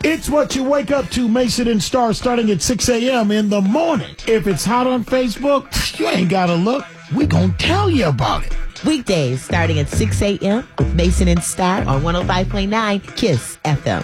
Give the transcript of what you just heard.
It's what you wake up to, Mason and Star, starting at 6 a.m. in the morning. If it's hot on Facebook, you ain't got to look. We gonna tell you about it. Weekdays starting at 6 a.m. with Mason and Star on 105.9 KISS FM.